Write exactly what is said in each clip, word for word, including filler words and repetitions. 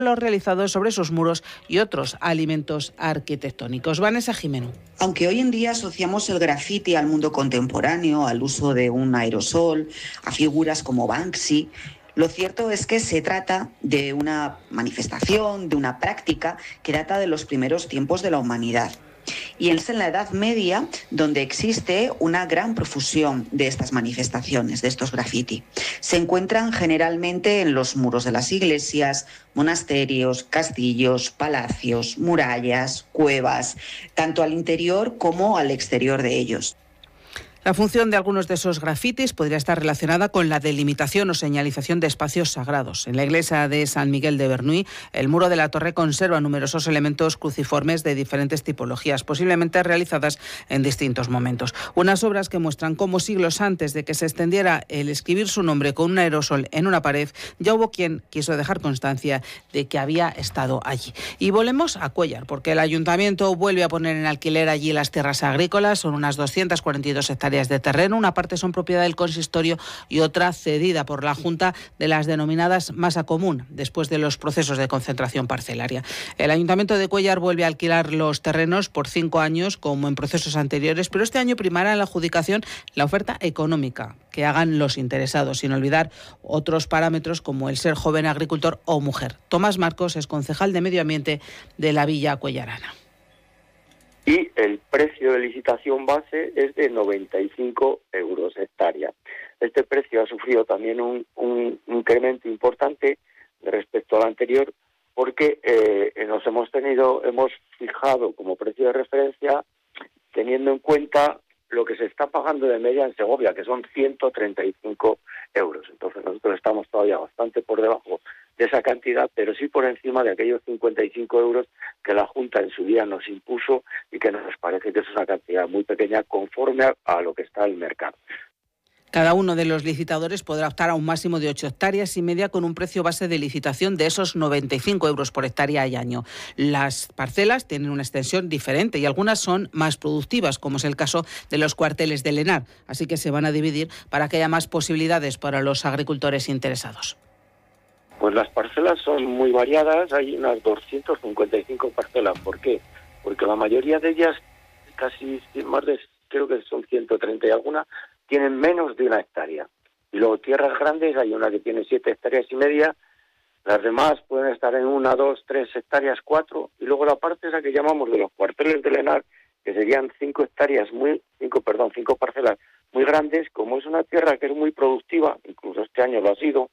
los realizados sobre sus muros y otros alimentos arquitectónicos. Vanessa Jimeno. Aunque hoy en día asociamos el graffiti al mundo contemporáneo, al uso de un aerosol, a figuras como Banksy, lo cierto es que se trata de una manifestación, de una práctica que data de los primeros tiempos de la humanidad. Y es en la Edad Media donde existe una gran profusión de estas manifestaciones, de estos graffiti. Se encuentran generalmente en los muros de las iglesias, monasterios, castillos, palacios, murallas, cuevas, tanto al interior como al exterior de ellos. La función de algunos de esos grafitis podría estar relacionada con la delimitación o señalización de espacios sagrados. En la iglesia de San Miguel de Bernuy, el muro de la torre conserva numerosos elementos cruciformes de diferentes tipologías, posiblemente realizadas en distintos momentos. Unas obras que muestran cómo siglos antes de que se extendiera el escribir su nombre con un aerosol en una pared, ya hubo quien quiso dejar constancia de que había estado allí. Y volvemos a Cuéllar, porque el ayuntamiento vuelve a poner en alquiler allí las tierras agrícolas. Son unas doscientas cuarenta y dos hectáreas de terreno, una parte son propiedad del consistorio y otra cedida por la Junta de las denominadas masa común, después de los procesos de concentración parcelaria. El Ayuntamiento de Cuéllar vuelve a alquilar los terrenos por cinco años, como en procesos anteriores, pero este año primará en la adjudicación la oferta económica que hagan los interesados, sin olvidar otros parámetros como el ser joven agricultor o mujer. Tomás Marcos es concejal de Medio Ambiente de la Villa Cuellarana. Y el precio de licitación base es de noventa y cinco euros hectárea. Este precio ha sufrido también un, un incremento importante respecto al anterior, porque eh, nos hemos tenido, hemos fijado como precio de referencia teniendo en cuenta lo que se está pagando de media en Segovia, que son ciento treinta y cinco euros. Entonces nosotros estamos todavía bastante por debajo de esa cantidad, pero sí por encima de aquellos cincuenta y cinco euros que la Junta en su día nos impuso y que nos parece que es una cantidad muy pequeña conforme a, a lo que está el mercado. Cada uno de los licitadores podrá optar a un máximo de ocho hectáreas y media con un precio base de licitación de esos noventa y cinco euros por hectárea y año. Las parcelas tienen una extensión diferente y algunas son más productivas, como es el caso de los cuarteles de Lenar, así que se van a dividir para que haya más posibilidades para los agricultores interesados. Pues las parcelas son muy variadas, hay unas doscientas cincuenta y cinco parcelas. ¿Por qué? Porque la mayoría de ellas, casi más de, creo que son ciento treinta y alguna, tienen menos de una hectárea. Y luego tierras grandes, hay una que tiene siete hectáreas y media, las demás pueden estar en una, dos, tres hectáreas, cuatro, y luego la parte esa que llamamos de los cuarteles de Lenar, que serían cinco hectáreas, muy, cinco, perdón, cinco parcelas muy grandes. Como es una tierra que es muy productiva, incluso este año lo ha sido,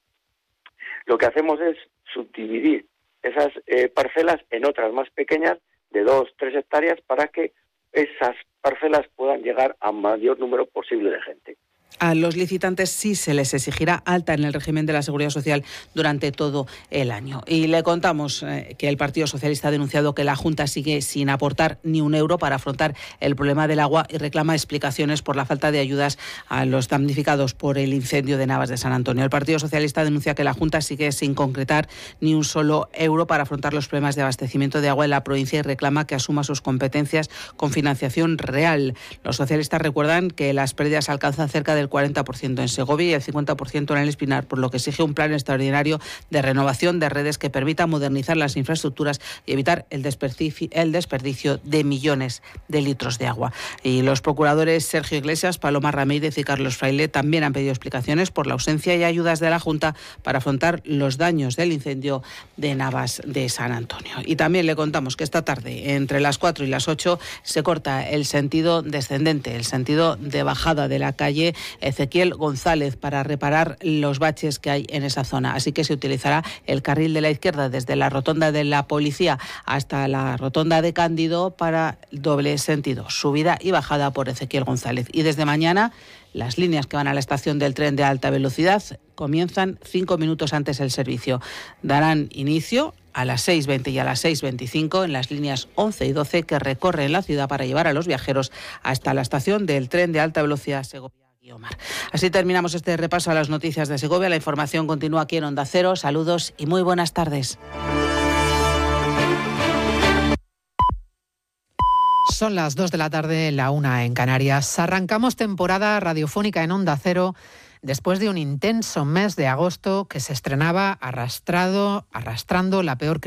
lo que hacemos es subdividir esas eh, parcelas en otras más pequeñas de dos, tres hectáreas para que esas parcelas puedan llegar a mayor número posible de gente. A los licitantes sí se les exigirá alta en el régimen de la Seguridad Social durante todo el año. Y le contamos eh, que el Partido Socialista ha denunciado que la Junta sigue sin aportar ni un euro para afrontar el problema del agua y reclama explicaciones por la falta de ayudas a los damnificados por el incendio de Navas de San Antonio. El Partido Socialista denuncia que la Junta sigue sin concretar ni un solo euro para afrontar los problemas de abastecimiento de agua en la provincia y reclama que asuma sus competencias con financiación real. Los socialistas recuerdan que las pérdidas alcanzan cerca del cuarenta por ciento en Segovia y el cincuenta por ciento en el Espinar, por lo que exige un plan extraordinario de renovación de redes que permita modernizar las infraestructuras y evitar el desperdicio, el desperdicio de millones de litros de agua. Y los procuradores Sergio Iglesias, Paloma Ramírez y Carlos Fraile también han pedido explicaciones por la ausencia y ayudas de la Junta para afrontar los daños del incendio de Navas de San Antonio. Y también le contamos que esta tarde, entre las cuatro y las ocho, se corta el sentido descendente, el sentido de bajada de la calle Ezequiel González para reparar los baches que hay en esa zona. Así que se utilizará el carril de la izquierda desde la rotonda de la Policía hasta la rotonda de Cándido para doble sentido, subida y bajada por Ezequiel González. Y desde mañana las líneas que van a la estación del tren de alta velocidad comienzan cinco minutos antes el servicio. Darán inicio a las seis veinte y a las seis veinticinco en las líneas once y doce que recorren la ciudad para llevar a los viajeros hasta la estación del tren de alta velocidad Segovia. Así terminamos este repaso a las noticias de Segovia. La información continúa aquí en Onda Cero. Saludos y muy buenas tardes. Son las dos de la tarde, la una en Canarias. Arrancamos temporada radiofónica en Onda Cero después de un intenso mes de agosto que se estrenaba arrastrado, arrastrando la peor crisis